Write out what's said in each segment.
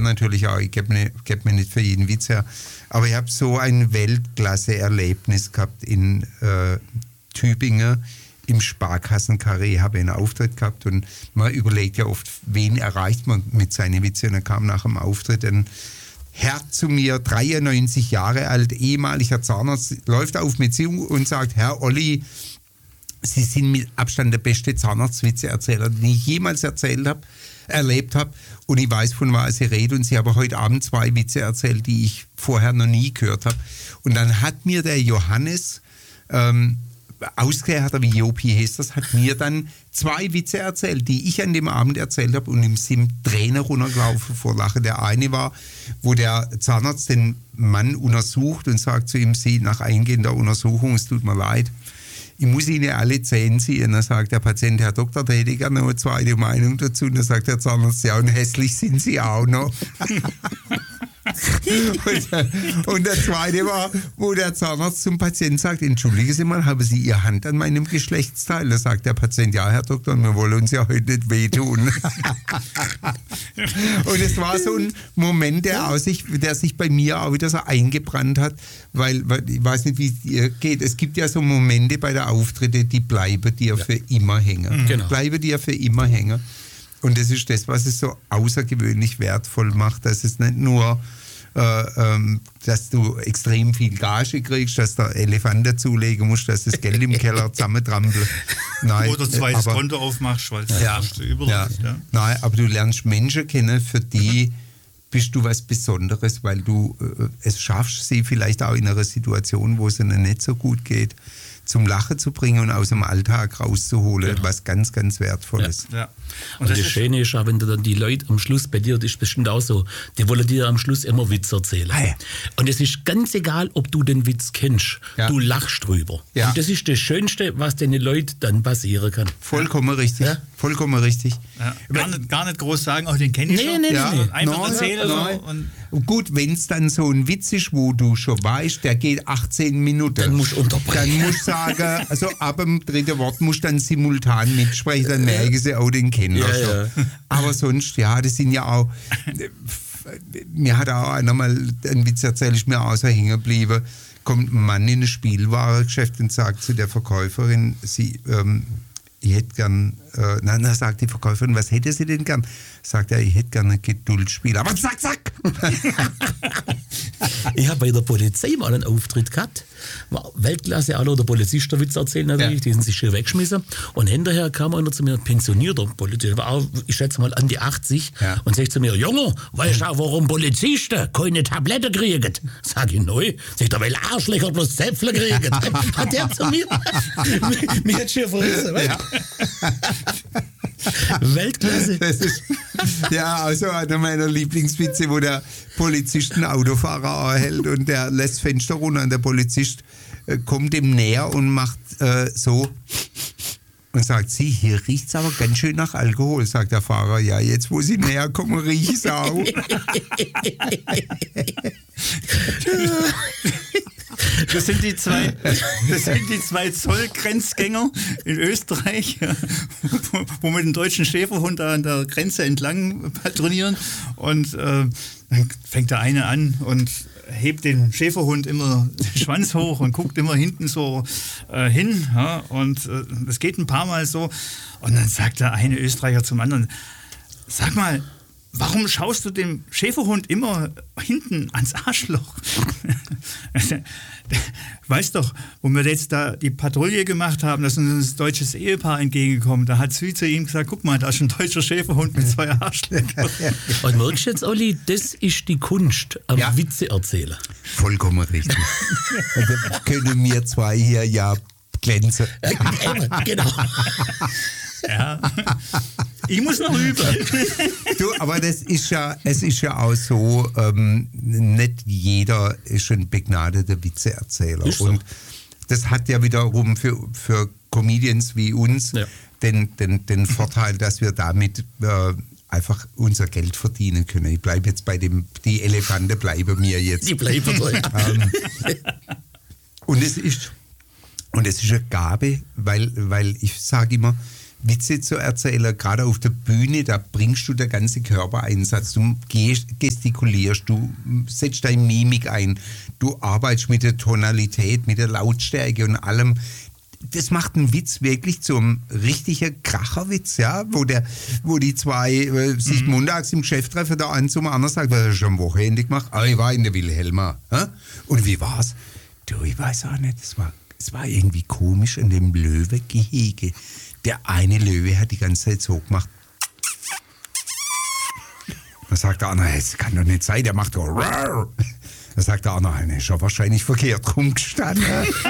natürlich auch, ich gebe mir nicht für jeden Witz her, aber ich habe so ein Weltklasse-Erlebnis gehabt in Tübingen im Sparkassenkarree, habe einen Auftritt gehabt und man überlegt ja oft, wen erreicht man mit seinen Witzen, und dann kam nach dem Auftritt ein Herr zu mir, 93 Jahre alt, ehemaliger Zahnarzt, läuft auf mich zu und sagt, Herr Olli, Sie sind mit Abstand der beste Zahnarztwitzeerzähler, den ich jemals erlebt habe. Und ich weiß, von was Sie reden. Und Sie haben heute Abend 2 Witze erzählt, die ich vorher noch nie gehört habe. Und dann hat mir der Johannes, ausgehört, wie Jopi heißt das, hat mir dann 2 Witze erzählt, die ich an dem Abend erzählt habe, und ihm sind Tränen runtergelaufen vor Lachen. Der eine war, wo der Zahnarzt den Mann untersucht und sagt zu ihm, Sie, nach eingehender Untersuchung, es tut mir leid, ich muss Ihnen alle Zähne ziehen. Dann sagt der Patient, Herr Doktor, da hätte ich gerne noch eine zweite Meinung dazu. Und dann sagt der Zahnarzt, ja, und hässlich sind Sie auch noch. Und der zweite war, wo der Zahnarzt zum Patienten sagt, entschuldigen Sie mal, haben Sie Ihre Hand an meinem Geschlechtsteil? Da sagt der Patient, ja, Herr Doktor, wir wollen uns ja heute nicht wehtun. Und es war so ein Moment, der sich bei mir auch wieder so eingebrannt hat, weil ich weiß nicht, wie es dir geht. Es gibt ja so Momente bei der Auftritte, die bleiben dir für immer hängen. Genau. Bleiben dir für immer hängen. Und das ist das, was es so außergewöhnlich wertvoll macht, dass es nicht nur, dass du extrem viel Gage kriegst, dass der Elefant dazulegen musst, dass das Geld im Keller zusammentrampelt. Nein, oder zweites Konto aufmachst, weil es erste überall ist. Ja. Nein, aber du lernst Menschen kennen, für die bist du was Besonderes, weil du es schaffst, sie vielleicht auch in einer Situation, wo es ihnen nicht so gut geht, zum Lachen zu bringen und aus dem Alltag rauszuholen, genau. Was ganz, ganz Wertvolles. Ja. Und das Schöne ist auch, wenn du dann die Leute am Schluss, bei dir, das ist bestimmt auch so, die wollen dir am Schluss immer Witz erzählen. Hey. Und es ist ganz egal, ob du den Witz kennst, du lachst drüber. Ja. Und das ist das Schönste, was den Leuten dann passieren kann. Vollkommen richtig. Ja. Vollkommen richtig. Ja. Gar nicht groß sagen, den kenne ich schon. Nee. Einfach erzählen. Und gut, wenn es dann so ein Witz ist, wo du schon weißt, der geht 18 Minuten. Dann musst du unterbrechen. Dann musst du sagen, also ab dem 3. Wort musst du dann simultan mitsprechen, dann merken sie auch den Kenner schon. Ja. Aber sonst, das sind ja auch, mir hat auch einer mal einen Witz erzählt, ist mir auch so hängen geblieben, kommt ein Mann in ein Spielwarengeschäft und sagt zu der Verkäuferin, ich hätte gern, dann sagt die Verkäuferin, was hätte sie denn gern? Sagt er, ich hätte gern ein Geduldsspiel. Aber zack! Ich habe bei der Polizei mal einen Auftritt gehabt. War Weltklasse, alle der Polizist der Witz erzählen natürlich, die sind sich schön weggeschmissen. Und hinterher kam einer zu mir, ein pensionierter Polizist, war auch, ich schätze mal an die 80, und sagt zu mir, Junge, weißt du auch, warum Polizisten keine Tablette kriegen? Sag ich, neu. Sagt er, weil Arschlöcher bloß Zäpfle kriegen. Hat der zu mir? Mir hat schon verrissen, ja. Weltklasse. Das ist, also einer meiner Lieblingswitze, wo der Polizist einen Autofahrer hält und der lässt Fenster runter und der Polizist kommt ihm näher und macht so und sagt, Sie, hier riecht es aber ganz schön nach Alkohol, sagt der Fahrer. Ja, jetzt wo Sie näher kommen, riecht es auch. Das sind die zwei Zollgrenzgänger in Österreich, wo mit dem deutschen Schäferhund da an der Grenze entlang patrouillieren. Und dann fängt der eine an und hebt den Schäferhund immer den Schwanz hoch und guckt immer hinten so hin. Ja, und das geht ein paar Mal so. Und dann sagt der eine Österreicher zum anderen, sag mal, warum schaust du dem Schäferhund immer hinten ans Arschloch? Weißt doch, wo wir jetzt da die Patrouille gemacht haben, da ist uns ein deutsches Ehepaar entgegengekommen. Da hat sie zu ihm gesagt, guck mal, da ist ein deutscher Schäferhund mit 2 Arschlöchern. Und merkst du jetzt, Olli, das ist die Kunst am Witze erzählen. Vollkommen richtig. Und dann können wir 2 hier glänzen. Genau. Ja. Ich muss noch üben. Du, aber es ist ja auch so, nicht jeder ist ein begnadeter Witzeerzähler. So. Und das hat ja wiederum für Comedians wie uns den Vorteil, dass wir damit einfach unser Geld verdienen können. Ich bleibe jetzt bei die Elefanten bleiben mir jetzt. Die bleiben so, ja. Und es ist eine Gabe, weil ich sage immer, Witze zu erzählen, gerade auf der Bühne, da bringst du den ganzen Körpereinsatz, du gestikulierst, du setzt deine Mimik ein, du arbeitest mit der Tonalität, mit der Lautstärke und allem. Das macht einen Witz wirklich zum richtigen Kracherwitz, ja, wo die zwei sich montags im Geschäft treffen, der eine zum anderen sagt, was hast du am Wochenende gemacht? Ah, ich war in der Wilhelma. Hä? Und wie war's? Du, ich weiß auch nicht, es war irgendwie komisch in dem Löwegehege. Der eine Löwe hat die ganze Zeit so gemacht. Dann sagt der andere, das kann doch nicht sein, der macht doch Rar. Dann sagt der andere, ist ja wahrscheinlich verkehrt rumgestanden.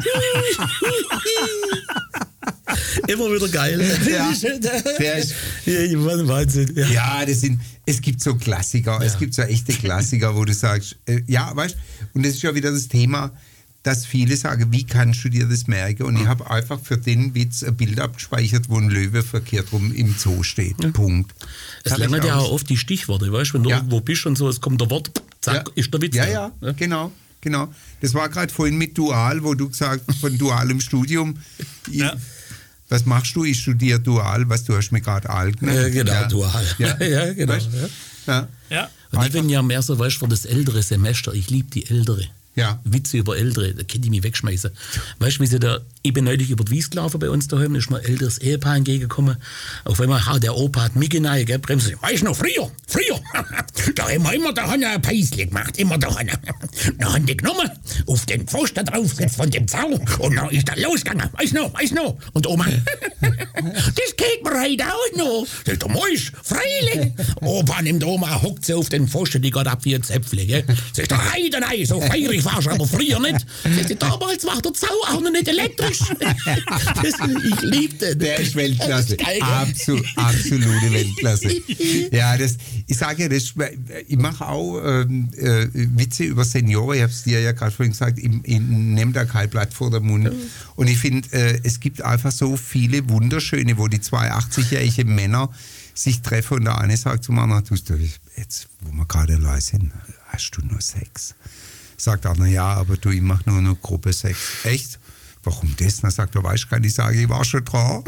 Immer wieder geil. Ja, der ist, Wahnsinn. ja, es gibt so Klassiker, es gibt so echte Klassiker, wo du sagst, ja, weißt du, und das ist ja wieder das Thema, dass viele sagen, wie kannst du dir das merken? Und ich habe einfach für den Witz ein Bild abgespeichert, wo ein Löwe verkehrt rum im Zoo steht. Ja. Punkt. Es längert ja auch oft die Stichworte, weißt du, wenn du irgendwo bist und so, es kommt der Wort, zack, ist der Witz. Ja, genau. Das war gerade vorhin mit Dual, wo du gesagt hast, von dualem Studium. Was machst du? Ich studiere Dual, was du hast mir gerade alt genannt. Genau, Dual. Ja, genau. Weißt? Ja. Und ich bin ja mehr so, weißt du, für das ältere Semester, ich liebe die Ältere. Ja. Witze über Ältere, da könnte ich mich wegschmeißen. Weißt du, wie sie da, ich bin neulich über die Wies gelaufen bei uns daheim, da ist mir ein älteres Ehepaar entgegengekommen. Auf einmal, der Opa hat mich hinein, gell, bremsen. Weißt du noch, früher, da haben wir immer da ein Päisli gemacht, immer da. Da haben die genommen, auf den Pfosten draufgesetzt von dem Zaun und dann ist er losgegangen. Weißt du noch? Und Oma, das geht mir heute auch noch. Das ist der Mäusch, freilich. Opa nimmt Oma, hockt sie auf den Pfosten, die geht ab wie ein Zäpfle, gell. Das ist der Heidenei, so feirig warst du aber früher nicht. Damals war der Zaun auch noch nicht elektrisch. Ich liebte den. Der ist Weltklasse. Absolute Weltklasse. Ja, ich sage ja, ich mache auch Witze über Senioren. Ich habe es dir ja gerade vorhin gesagt, ich nehme da kein Blatt vor den Mund. Und ich finde, es gibt einfach so viele wunderschöne, wo die zwei 80-jährige Männer sich treffen und der eine sagt zum anderen, jetzt, wo wir gerade allein sind, hast du nur Sex? Sagt er, ja, aber du, ich mache nur Gruppe 6. Echt? Warum das? Dann sagt er, weißt du, kann ich sagen, ich war schon dran.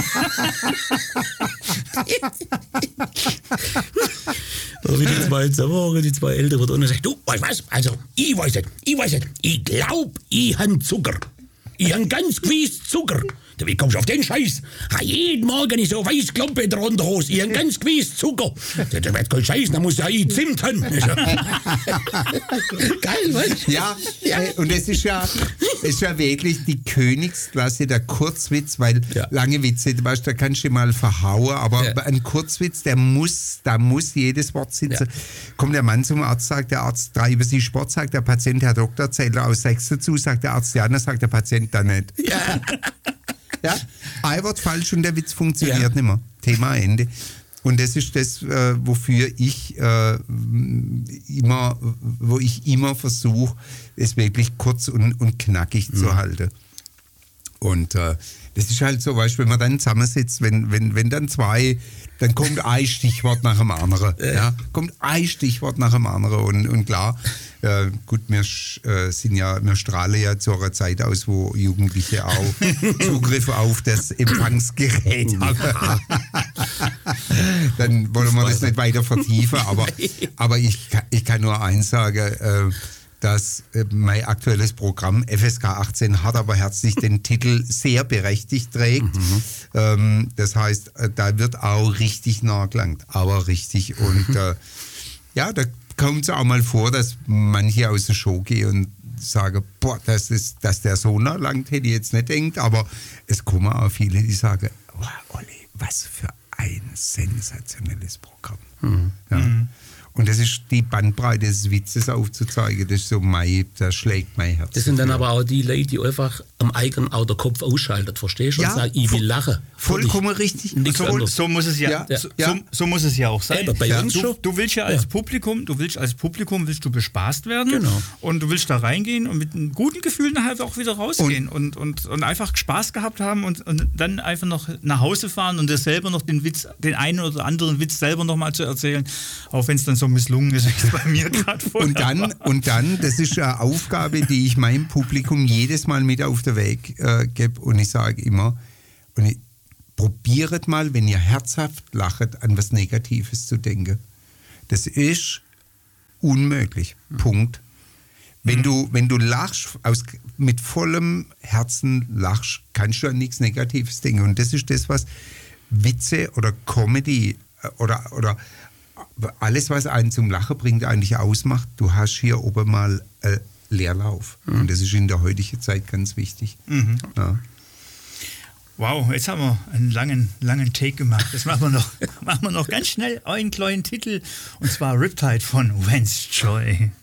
Wie die zwei zusammenhängen, die zwei Ältere wird und sagt, du, weißt was? Also, ich weiß nicht. Ich glaub, ich han Zucker. Ich han ganz gewiss Zucker. Wie kommst du auf den Scheiß? Jeden Morgen ist so weiß Klumpe in der Unterhose. Ich hab ganz gewiss Zucker. Das wird kein Scheiß, dann muss ja Zimt haben. Geil, weißt du? Ja, und es ist ja wirklich die Königsklasse der Kurzwitz, weil lange Witze, weißt, da kannst du mal verhauen, aber ein Kurzwitz, da muss jedes Wort sitzen. Ja. Kommt der Mann zum Arzt, sagt der Arzt 3 über Sie Sport, sagt der Patient, Herr Doktor, zählt er aus 6 dazu, sagt der Arzt, ja, dann sagt der Patient dann nicht. Ja. Ja, ein Wort falsch und der Witz funktioniert nicht mehr. Thema Ende. Und das ist das, wofür ich immer versuche, es wirklich kurz und knackig zu halten. Und das ist halt so, weißt du, wenn man dann zusammensitzt, wenn dann zwei, dann kommt ein Stichwort nach dem anderen. Ja? Kommt ein Stichwort nach dem anderen. Und klar, gut, wir strahlen ja zu einer Zeit aus, wo Jugendliche auch Zugriff auf das Empfangsgerät haben. Dann wollen wir das nicht weiter vertiefen, aber ich kann nur eins sagen, dass mein aktuelles Programm FSK 18 hart aber herzlich den Titel sehr berechtigt trägt. Das heißt, da wird auch richtig nachgelangt, aber richtig. Und da kommt es auch mal vor, dass manche aus der Show gehen und sagen, boah, dass der so nachlangt, hätte ich jetzt nicht gedacht, aber es kommen auch viele, die sagen, oh, Olli, was für ein sensationelles Programm. Ja. Und das ist die Bandbreite des Witzes aufzuzeigen, das ist so da schlägt mein Herz. Das sind dann aber auch die Leute, die einfach am eigenen auch der Kopf ausschaltet, verstehst du? Und sagen, ich will lachen. Vollkommen richtig. So muss es so muss es ja auch sein. Bei uns du willst ja als Publikum, willst du bespaßt werden. Genau. Und du willst da reingehen und mit einem guten Gefühl nachher auch wieder rausgehen und einfach Spaß gehabt haben und dann einfach noch nach Hause fahren und das selber noch den einen oder anderen Witz selber noch mal zu erzählen, auch wenn es dann so misslungen ist, wie es bei mir gerade vorher und dann, das ist eine Aufgabe, die ich meinem Publikum jedes Mal mit auf den Weg gebe und ich sage immer, probiert mal, wenn ihr herzhaft lacht, an was Negatives zu denken. Das ist unmöglich. Punkt. Wenn du lachst, mit vollem Herzen lachst, kannst du an nichts Negatives denken. Und das ist das, was Witze oder Comedy oder alles, was einen zum Lachen bringt, eigentlich ausmacht. Du hast hier oben mal Leerlauf. Und das ist in der heutigen Zeit ganz wichtig. Ja. Wow, jetzt haben wir einen langen Take gemacht. Das machen wir noch ganz schnell einen kleinen Titel, und zwar Riptide von Vance Joy.